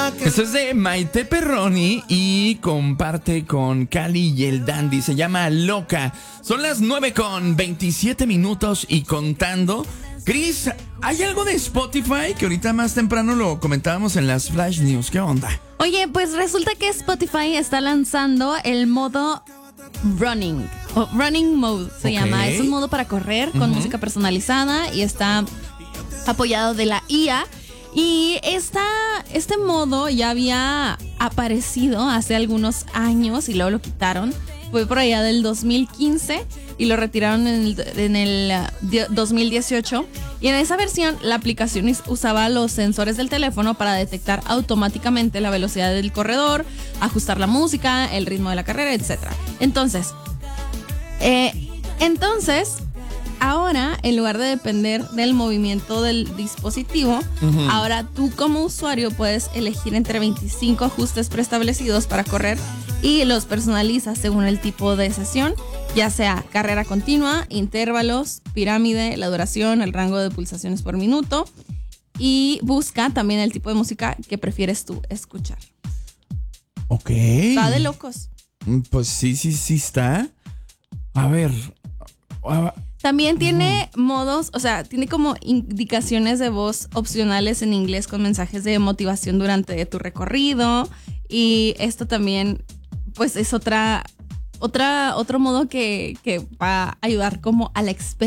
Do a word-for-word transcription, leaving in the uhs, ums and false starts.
Esto es de Maite Perroni y comparte con Cali y el Dandy. Se llama Loca. Son las nueve con veintisiete minutos y contando. Cris, ¿hay algo de Spotify que ahorita más temprano lo comentábamos en las Flash News? ¿Qué onda? Oye, pues resulta que Spotify está lanzando el modo Running, o Running Mode se Ok. llama. Es un modo para correr con Ujú. música personalizada y está apoyado de la I A. Y esta, este modo ya había aparecido hace algunos años y luego lo quitaron. Fue por allá del dos mil quince y lo retiraron en el, en el uh, dos mil dieciocho. Y en esa versión la aplicación usaba los sensores del teléfono para detectar automáticamente la velocidad del corredor, ajustar la música, el ritmo de la carrera, etcétera. Entonces, eh, entonces... Ahora, en lugar de depender del movimiento del dispositivo, uh-huh. ahora tú como usuario puedes elegir entre veinticinco ajustes preestablecidos para correr y los personalizas según el tipo de sesión, ya sea carrera continua, intervalos, pirámide, la duración, el rango de pulsaciones por minuto, y busca también el tipo de música que prefieres tú escuchar. Ok. Está de locos. Pues sí, sí, sí está. A ver... A... También tiene modos, o sea, tiene como indicaciones de voz opcionales en inglés con mensajes de motivación durante tu recorrido. Y esto también, pues, es otra, otra, otro modo que, que va a ayudar como a la experiencia.